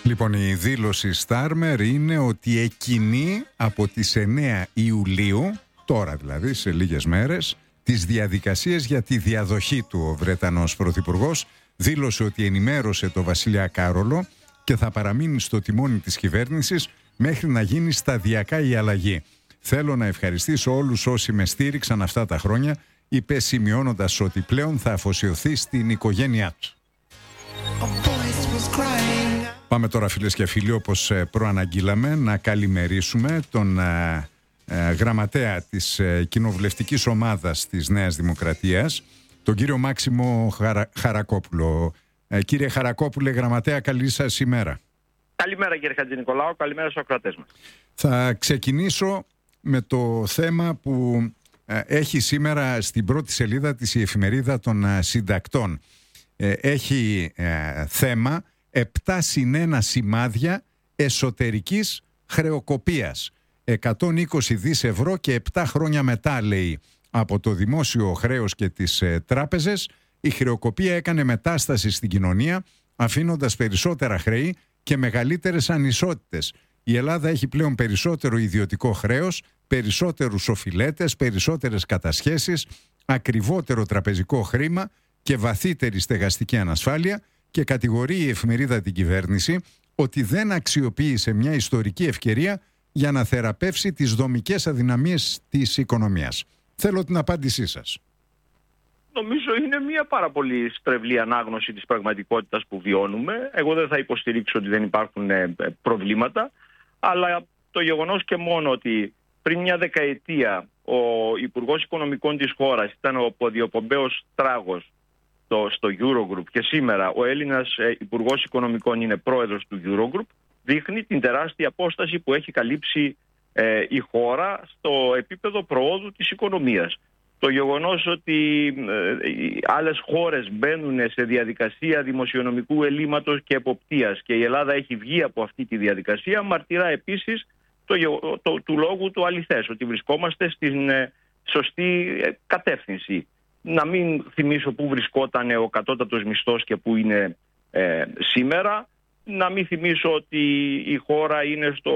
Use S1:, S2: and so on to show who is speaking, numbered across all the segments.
S1: Λοιπόν, η δήλωση Στάρμερ είναι ότι εκκινεί από τις 9 Ιουλίου, τώρα δηλαδή σε λίγες μέρες, τις διαδικασίες για τη διαδοχή του. Ο Βρετανός Πρωθυπουργός δήλωσε ότι ενημέρωσε το βασιλιά Κάρολο και θα παραμείνει στο τιμόνι της κυβέρνησης μέχρι να γίνει σταδιακά η αλλαγή. Θέλω να ευχαριστήσω όλους όσοι με στήριξαν αυτά τα χρόνια, είπε, σημειώνοντας ότι πλέον θα αφοσιωθεί στην οικογένειά του. Πάμε τώρα, φίλες και φίλοι, όπως προαναγγείλαμε, να καλημερίσουμε τον γραμματέα της κοινοβουλευτικής ομάδας της Νέας Δημοκρατίας, τον κύριο Μάξιμο Χαρακόπουλο. Κύριε Χαρακόπουλε, γραμματέα, καλή σας ημέρα.
S2: Καλημέρα, κύριε Χατζηνικολάου, καλημέρα στους ακροατές μας.
S1: Θα ξεκινήσω με το θέμα που έχει σήμερα στην πρώτη σελίδα της η εφημερίδα των συντακτών. Έχει θέμα 7+1 σημάδια εσωτερικής χρεοκοπίας. 120 δις ευρώ και 7 χρόνια μετά, λέει, από το δημόσιο χρέος και τις τράπεζες, η χρεοκοπία έκανε μετάσταση στην κοινωνία, αφήνοντας περισσότερα χρέη και μεγαλύτερες ανισότητες. Η Ελλάδα έχει πλέον περισσότερο ιδιωτικό χρέος, περισσότερους οφειλέτες, περισσότερες κατασχέσεις, ακριβότερο τραπεζικό χρήμα και βαθύτερη στεγαστική ανασφάλεια, και κατηγορεί η εφημερίδα την κυβέρνηση ότι δεν αξιοποίησε μια ιστορική ευκαιρία για να θεραπεύσει τις δομικές αδυναμίες της οικονομίας. Θέλω την απάντησή σας.
S2: Νομίζω είναι μια πάρα πολύ στρεβλή ανάγνωση της πραγματικότητας που βιώνουμε. Εγώ δεν θα υποστηρίξω ότι δεν υπάρχουν προβλήματα, αλλά το γεγονός και μόνο ότι πριν μια δεκαετία ο Υπουργός Οικονομικών της χώρας ήταν ο ποδιοπομπαίος τράγος στο Eurogroup και σήμερα ο Έλληνας Υπουργός Οικονομικών είναι πρόεδρος του Eurogroup, δείχνει την τεράστια απόσταση που έχει καλύψει η χώρα στο επίπεδο προόδου της οικονομίας. Το γεγονός ότι άλλες χώρες μπαίνουν σε διαδικασία δημοσιονομικού ελλείμματος και εποπτείας και η Ελλάδα έχει βγει από αυτή τη διαδικασία μαρτυρά επίσης του λόγου του αληθές, ότι βρισκόμαστε στην σωστή κατεύθυνση. Να μην θυμίσω πού βρισκόταν ο κατώτατος μισθός και πού είναι σήμερα. Να μην θυμίσω ότι η χώρα είναι στο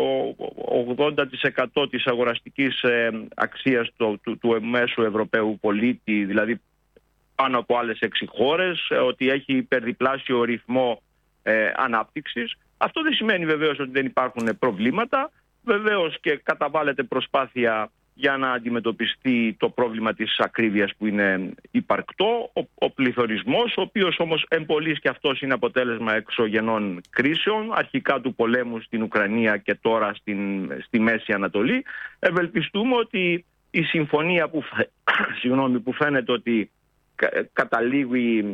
S2: 80% της αγοραστικής αξίας του μέσου Ευρωπαίου πολίτη, δηλαδή πάνω από άλλες 6 χώρες, ότι έχει υπερδιπλάσιο ρυθμό ανάπτυξης. Αυτό δεν σημαίνει βεβαίως ότι δεν υπάρχουν προβλήματα. Βεβαίως και καταβάλλεται προσπάθεια για να αντιμετωπιστεί το πρόβλημα της ακρίβειας που είναι υπαρκτό, ο πληθωρισμός, ο οποίος όμως εμπολής και αυτός είναι αποτέλεσμα εξωγενών κρίσεων, αρχικά του πολέμου στην Ουκρανία και τώρα στη Μέση Ανατολή. Ευελπιστούμε ότι η συμφωνία που φαίνεται ότι καταλήγουν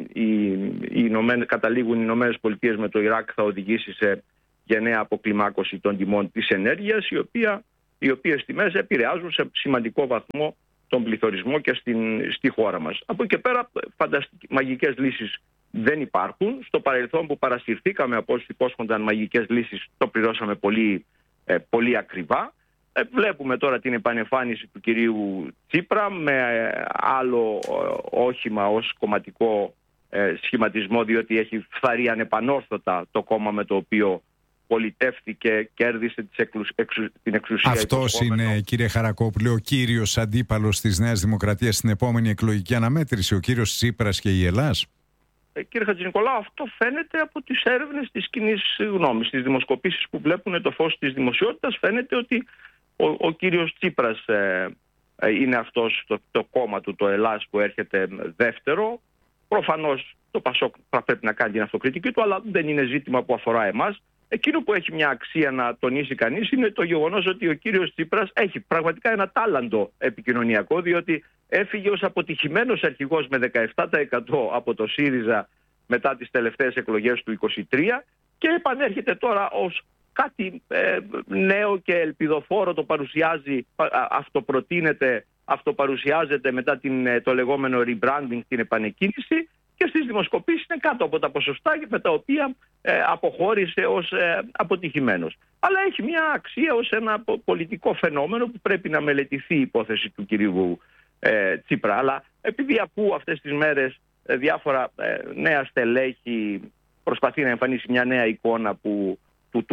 S2: οι Ηνωμένες Πολιτείες με το Ιράκ θα οδηγήσει σε γενναία αποκλιμάκωση των τιμών της ενέργειας, οι οποίες τιμές επηρεάζουν σε σημαντικό βαθμό τον πληθωρισμό και στη χώρα μας. Από εκεί και πέρα μαγικές λύσεις δεν υπάρχουν. Στο παρελθόν που παρασυρθήκαμε από όσους υπόσχονταν μαγικές λύσεις, το πληρώσαμε πολύ, πολύ ακριβά. Βλέπουμε τώρα την επανεμφάνιση του κυρίου Τσίπρα με άλλο όχημα ως κομματικό σχηματισμό, διότι έχει φθαρεί ανεπανόρθωτα το κόμμα με το οποίο πολιτεύτηκε, κέρδισε την εξουσία.
S1: Αυτός είναι, κύριε Χαρακόπουλε, ο κύριος αντίπαλος της Νέας Δημοκρατίας στην επόμενη εκλογική αναμέτρηση, ο κύριος Τσίπρας και η Ελλάς?
S2: Κύριε Χατζηνικολάου, αυτό φαίνεται από τις έρευνες της κοινής γνώμης, τις δημοσκοπήσεις που βλέπουν το φως της δημοσιότητας. Φαίνεται ότι ο κύριος Τσίπρας είναι αυτός το κόμμα του, το Ελλάς, που έρχεται δεύτερο. Προφανώς το ΠΑΣΟΚ θα πρέπει να κάνει την αυτοκριτική του, αλλά δεν είναι ζήτημα που αφορά εμάς. Εκείνο που έχει μια αξία να τονίσει κανείς είναι το γεγονός ότι ο κύριος Τσίπρας έχει πραγματικά ένα τάλαντο επικοινωνιακό, διότι έφυγε ως αποτυχημένος αρχηγός με 17% από το ΣΥΡΙΖΑ μετά τις τελευταίες εκλογές του 2023 και επανέρχεται τώρα ως κάτι νέο και ελπιδοφόρο, το παρουσιάζει, αυτοπαρουσιάζεται μετά το λεγόμενο rebranding, την επανεκκίνηση, και στις δημοσκοπήσεις είναι κάτω από τα ποσοστά με τα οποία αποχώρησε ως αποτυχημένος. Αλλά έχει μια αξία ως ένα πολιτικό φαινόμενο που πρέπει να μελετηθεί η υπόθεση του κυρίου Τσίπρα. Αλλά επειδή ακούω αυτές τις μέρες διάφορα νέα στελέχη, προσπαθεί να εμφανίσει μια νέα εικόνα του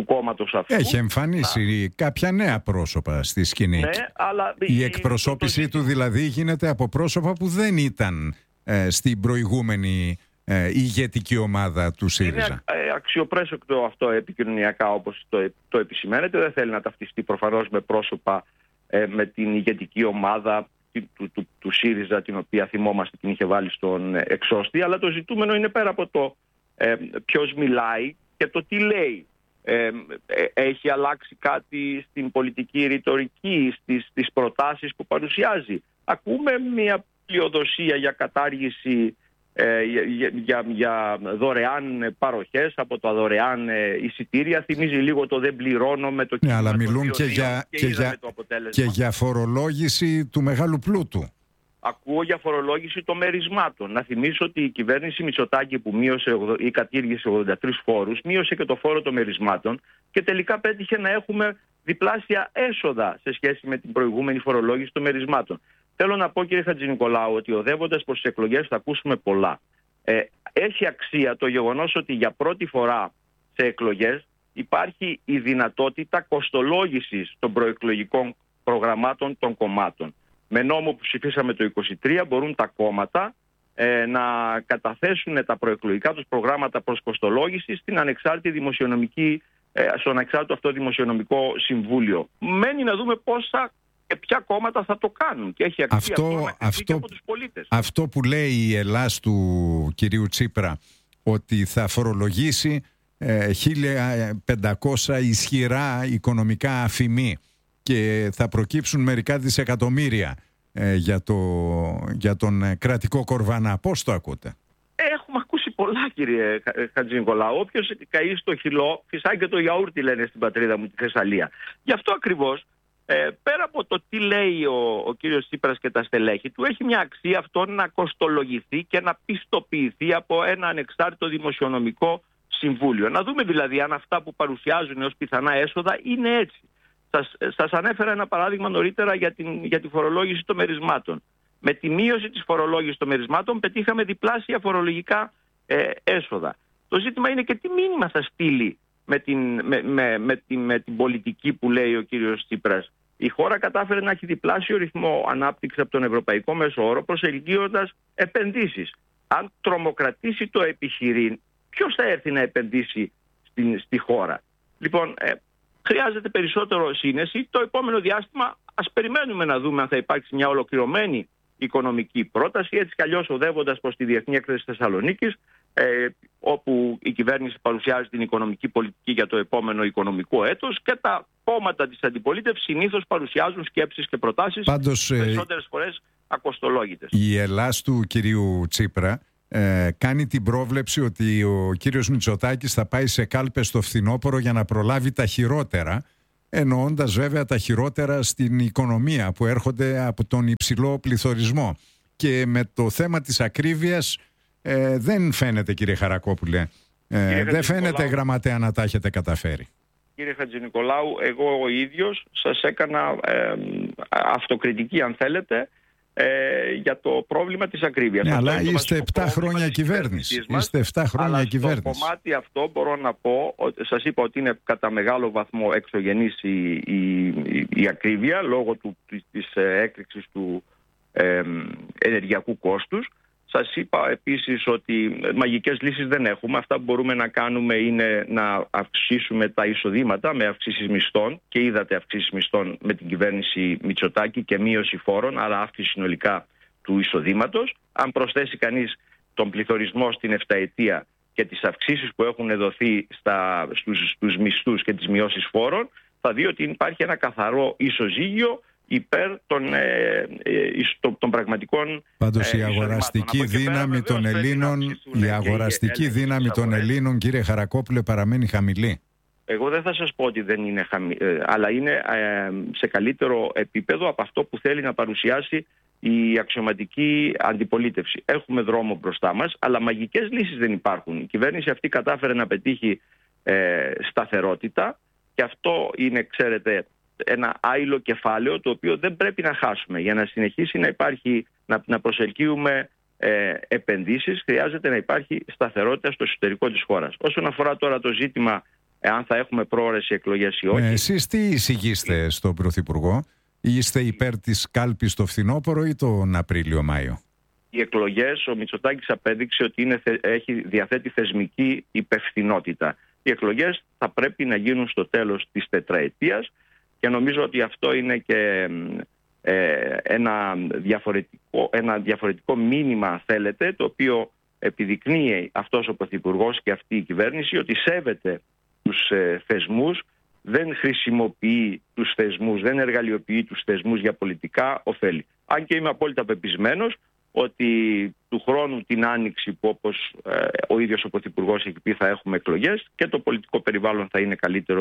S2: του κόμματος αυτού.
S1: Έχει εμφανίσει κάποια νέα πρόσωπα στη σκηνή.
S2: Ναι, αλλά
S1: η εκπροσώπησή του δηλαδή γίνεται από πρόσωπα που δεν ήταν στην προηγούμενη ηγετική ομάδα του ΣΥΡΙΖΑ.
S2: Είναι αξιοπρέπτο αυτό επικοινωνιακά, όπως το επισημαίνεται. Δεν θέλει να ταυτιστεί προφανώς με πρόσωπα με την ηγετική ομάδα του ΣΥΡΙΖΑ, την οποία θυμόμαστε την είχε βάλει στον εξώστη. Αλλά το ζητούμενο είναι πέρα από το ποιος μιλάει και το τι λέει. Έχει αλλάξει κάτι στην πολιτική ρητορική, στις προτάσεις που παρουσιάζει. Ακούμε μια πλειοδοσία για κατάργηση, για δωρεάν παροχές από τα δωρεάν εισιτήρια. Θυμίζει λίγο το «δεν πληρώνω» με το
S1: κίνημα. Ναι, αλλά μιλούν και για φορολόγηση του μεγάλου πλούτου.
S2: Ακούω για φορολόγηση των μερισμάτων. Να θυμίσω ότι η κυβέρνηση Μητσοτάκη, που μείωσε ή κατήργησε 83 φόρους, μείωσε και το φόρο των μερισμάτων και τελικά πέτυχε να έχουμε διπλάσια έσοδα σε σχέση με την προηγούμενη φορολόγηση των μερισμάτων. Θέλω να πω, κύριε Χατζηνικολάου, ότι οδεύοντας προς τις εκλογές θα ακούσουμε πολλά. Έχει αξία το γεγονός ότι για πρώτη φορά σε εκλογές υπάρχει η δυνατότητα κοστολόγησης των προεκλογικών προγραμμάτων των κομμάτων. Με νόμο που ψηφίσαμε το 2023 μπορούν τα κόμματα να καταθέσουν τα προεκλογικά τους προγράμματα προς κοστολόγηση στον ανεξάρτητο αυτό δημοσιονομικό συμβούλιο. Μένει να δούμε πόσα και ποια κόμματα θα το κάνουν. Και έχει αξία αυτό από τους πολίτες.
S1: Αυτό που λέει η Ελλάς του κυρίου Τσίπρα, ότι θα φορολογήσει 1.500 ισχυρά οικονομικά αφημί και θα προκύψουν μερικά δισεκατομμύρια για τον κρατικό κορβανά. Πώς το ακούτε?
S2: Έχουμε ακούσει πολλά, κύριε Χατζηνικολάου. Όποιος καεί στο χυλό, φυσάει και το γιαούρτι, λένε στην πατρίδα μου, τη Θεσσαλία. Γι' αυτό ακριβώς, πέρα από το τι λέει ο κύριος Τσίπρας και τα στελέχη του, έχει μια αξία αυτό να κοστολογηθεί και να πιστοποιηθεί από ένα ανεξάρτητο δημοσιονομικό συμβούλιο. Να δούμε δηλαδή αν αυτά που παρουσιάζουν ως πιθανά έσοδα είναι έτσι. Σας ανέφερα ένα παράδειγμα νωρίτερα για τη φορολόγηση των μερισμάτων. Με τη μείωση της φορολόγησης των μερισμάτων πετύχαμε διπλάσια φορολογικά έσοδα. Το ζήτημα είναι και τι μήνυμα θα στείλει με την πολιτική που λέει ο κύριος Τσίπρας. Η χώρα κατάφερε να έχει διπλάσιο ρυθμό ανάπτυξη από τον ευρωπαϊκό μέσο όρο, προσελκύοντας επενδύσεις. Αν τρομοκρατήσει το επιχειρήν, ποιος θα έρθει να επενδύσει στη χώρα? Λοιπόν, χρειάζεται περισσότερο σύνεση. Το επόμενο διάστημα ας περιμένουμε να δούμε αν θα υπάρξει μια ολοκληρωμένη οικονομική πρόταση, έτσι κι αλλιώς οδεύοντας προς τη Διεθνή Έκθεση Θεσσαλονίκης, όπου η κυβέρνηση παρουσιάζει την οικονομική πολιτική για το επόμενο οικονομικό έτος και τα κόμματα της αντιπολίτευσης συνήθως παρουσιάζουν σκέψεις και προτάσεις, περισσότερες φορές ακοστολόγητες.
S1: Η Ελλάς του κυρίου Τσίπρα κάνει την πρόβλεψη ότι ο κύριος Μητσοτάκης θα πάει σε κάλπες στο φθινόπωρο για να προλάβει τα χειρότερα, εννοώντας βέβαια τα χειρότερα στην οικονομία που έρχονται από τον υψηλό πληθωρισμό. Και με το θέμα της ακρίβειας δεν φαίνεται, κύριε Χαρακόπουλε, δεν φαίνεται, γραμματέα, να τα έχετε καταφέρει.
S2: Κύριε Χατζηνικολάου, εγώ ο ίδιος σας έκανα αυτοκριτική, αν θέλετε, για το πρόβλημα της ακρίβειας.
S1: Ναι, αλλά είστε 7 χρόνια κυβέρνηση. Είστε 7 χρόνια κυβέρνηση.
S2: Στο κομμάτι αυτό μπορώ να πω, σας είπα ότι είναι κατά μεγάλο βαθμό εξωγενής η ακρίβεια λόγω της έκρηξης του ενεργειακού κόστους. Σας είπα επίσης ότι μαγικές λύσεις δεν έχουμε. Αυτά που μπορούμε να κάνουμε είναι να αυξήσουμε τα εισοδήματα με αυξήσεις μισθών, και είδατε αυξήσεις μισθών με την κυβέρνηση Μητσοτάκη και μείωση φόρων, αλλά αύξηση συνολικά του εισοδήματος. Αν προσθέσει κανείς τον πληθωρισμό στην 7ετία και τις αυξήσεις που έχουν δοθεί στους μισθούς και τις μειώσεις φόρων, θα δει ότι υπάρχει ένα καθαρό ισοζύγιο υπέρ των πραγματικών.
S1: Πάντως η αγοραστική δύναμη των Ελλήνων, κύριε Χαρακόπουλε, παραμένει χαμηλή.
S2: Εγώ δεν θα σας πω ότι δεν είναι χαμηλή, αλλά είναι σε καλύτερο επίπεδο από αυτό που θέλει να παρουσιάσει η αξιωματική αντιπολίτευση. Έχουμε δρόμο μπροστά μας, αλλά μαγικές λύσεις δεν υπάρχουν. Η κυβέρνηση αυτή κατάφερε να πετύχει σταθερότητα, και αυτό είναι, ξέρετε, ένα άειλο κεφάλαιο το οποίο δεν πρέπει να χάσουμε. Για να συνεχίσει να υπάρχει, να προσελκύουμε επενδύσεις, χρειάζεται να υπάρχει σταθερότητα στο εσωτερικό της χώρας. Όσον αφορά τώρα το ζήτημα εάν θα έχουμε πρόωρες εκλογές ή όχι.
S1: Εσείς τι εισηγείστε στον Πρωθυπουργό? Είστε υπέρ της κάλπης το φθινόπωρο ή τον Απρίλιο-Μάιο?
S2: Οι εκλογές, ο Μητσοτάκης απέδειξε ότι διαθέτει θεσμική υπευθυνότητα. Οι εκλογές θα πρέπει να γίνουν στο τέλος της τετραετίας και νομίζω ότι αυτό είναι και ένα διαφορετικό μήνυμα, θέλετε, το οποίο επιδεικνύει αυτός ο Πρωθυπουργός και αυτή η κυβέρνηση, ότι σέβεται τους θεσμούς, δεν χρησιμοποιεί τους θεσμούς, δεν εργαλειοποιεί τους θεσμούς για πολιτικά ωφέλη. Αν και είμαι απόλυτα πεπισμένος ότι του χρόνου την Άνοιξη, που όπως ο ίδιος ο Πρωθυπουργός έχει πει θα έχουμε εκλογές, και το πολιτικό περιβάλλον θα είναι καλύτερο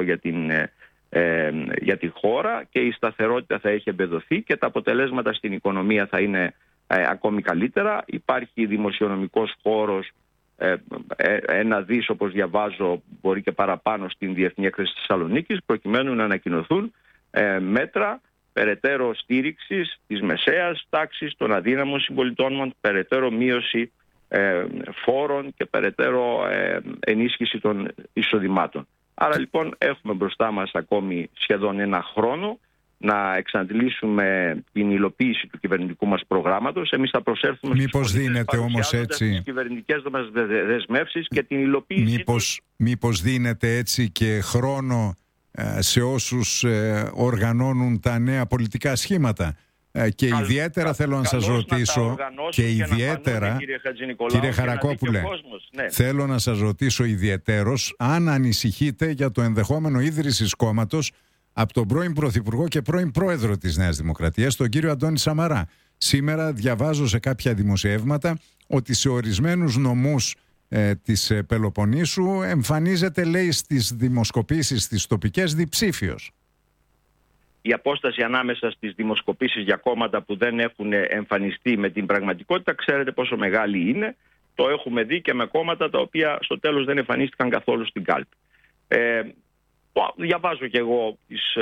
S2: για τη χώρα και η σταθερότητα θα έχει εμπεδοθεί και τα αποτελέσματα στην οικονομία θα είναι ακόμη καλύτερα. Υπάρχει δημοσιονομικός χώρος, 1 δις όπως διαβάζω, μπορεί και παραπάνω, στην Διεθνή Έκθεση της Θεσσαλονίκης, προκειμένου να ανακοινωθούν μέτρα περαιτέρω στήριξης της μεσαίας τάξης, των αδύναμων συμπολιτών μας, περαιτέρω μείωση φόρων και περαιτέρω ενίσχυση των εισοδημάτων. Άρα λοιπόν έχουμε μπροστά μας ακόμη σχεδόν 1 χρόνο να εξαντλήσουμε την υλοποίηση του κυβερνητικού μας προγράμματος. Εμείς θα προσέλθουμε στις κυβερνητικές μας δεσμεύσεις και την υλοποίηση.
S1: Μήπως δίνεται έτσι και χρόνο σε όσους οργανώνουν τα νέα πολιτικά σχήματα? Και ιδιαίτερα θέλω να σας ρωτήσω, και ιδιαίτερα, κύριε Χαρακόπουλε, θέλω να σας ρωτήσω ιδιαιτέρως αν ανησυχείτε για το ενδεχόμενο ίδρυσης κόμματος από τον πρώην Πρωθυπουργό και πρώην Πρόεδρο της Νέας Δημοκρατίας, τον κύριο Αντώνη Σαμαρά. Σήμερα διαβάζω σε κάποια δημοσιεύματα ότι σε ορισμένους νομούς της Πελοποννήσου εμφανίζεται, λέει, στις δημοσκοπήσεις τις τοπικές διψήφιος.
S2: Η απόσταση ανάμεσα στις δημοσκοπήσεις για κόμματα που δεν έχουν εμφανιστεί με την πραγματικότητα, ξέρετε πόσο μεγάλη είναι. Το έχουμε δει και με κόμματα τα οποία στο τέλος δεν εμφανίστηκαν καθόλου στην κάλπη. Διαβάζω και εγώ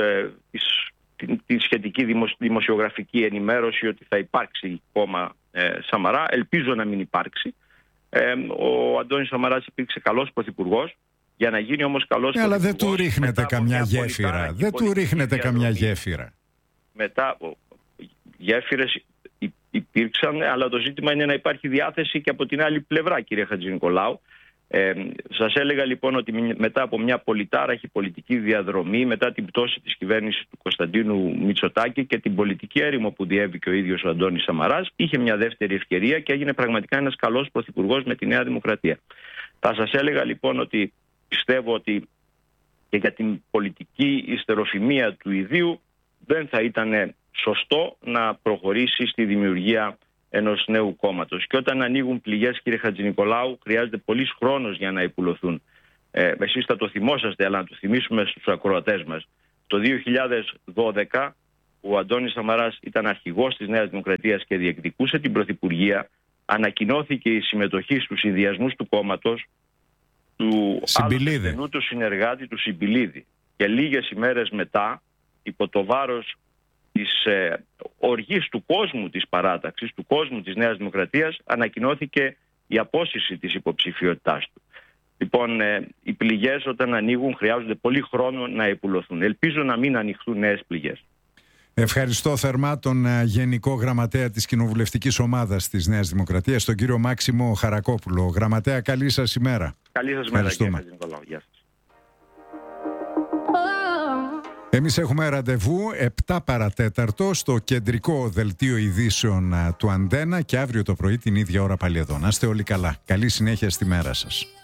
S2: τη σχετική δημοσιογραφική ενημέρωση ότι θα υπάρξει κόμμα Σαμαρά. Ελπίζω να μην υπάρξει. Ο Αντώνης Σαμαράς υπήρξε καλός πρωθυπουργός. Για να γίνει όμως καλός
S1: αλλά δεν του ρίχνετε καμιά γέφυρα. Δεν του ρίχνετε καμιά γέφυρα.
S2: Μετά γέφυρες υπήρξαν, αλλά το ζήτημα είναι να υπάρχει διάθεση και από την άλλη πλευρά, κύριε Χατζηνικολάου. Σας έλεγα λοιπόν ότι μετά από μια πολυτάραχη πολιτική διαδρομή, μετά την πτώση της κυβέρνησης του Κωνσταντίνου Μητσοτάκη και την πολιτική έρημο που διέβηκε ο ίδιος ο Αντώνης Σαμαράς, είχε μια δεύτερη ευκαιρία και έγινε πραγματικά ένας καλός πρωθυπουργός με τη Νέα Δημοκρατία. Θα σας έλεγα λοιπόν ότι πιστεύω ότι και για την πολιτική ιστεροφημία του ιδίου δεν θα ήταν σωστό να προχωρήσει στη δημιουργία ενός νέου κόμματος. Και όταν ανοίγουν πληγές, κύριε Χατζηνικολάου, χρειάζεται πολύς χρόνος για να υπουλωθούν. Εσείς θα το θυμόσαστε, αλλά να το θυμίσουμε στους ακροατές μας. Το 2012, ο Αντώνης Σαμαράς ήταν αρχηγός της Νέας Δημοκρατίας και διεκδικούσε την πρωθυπουργία. Ανακοινώθηκε η συμμετοχή στους ιδιασμούς του κόμματος του άλλου του συνεργάτη του Συμπιλίδη. Και λίγες ημέρες μετά, υπό το βάρος της οργής του κόσμου της παράταξης, του κόσμου της Νέας Δημοκρατίας, ανακοινώθηκε η απόσυρση της υποψηφιότητάς του. Λοιπόν, οι πληγές όταν ανοίγουν χρειάζονται πολύ χρόνο να υπουλωθούν. Ελπίζω να μην ανοιχθούν νέες πληγές.
S1: Ευχαριστώ θερμά τον Γενικό Γραμματέα της Κοινοβουλευτικής Ομάδας της Νέας Δημοκρατίας, τον κύριο Μάξιμο Χαρακόπουλο. Γραμματέα, καλή σας ημέρα.
S2: Καλή σας ημέρα, κύριε Χατζηνικολάου. Γεια σας.
S1: Εμείς έχουμε ραντεβού 7 παρατέταρτο στο κεντρικό δελτίο ειδήσεων του Αντένα και αύριο το πρωί την ίδια ώρα πάλι εδώ. Να είστε όλοι καλά. Καλή συνέχεια στη μέρα σας.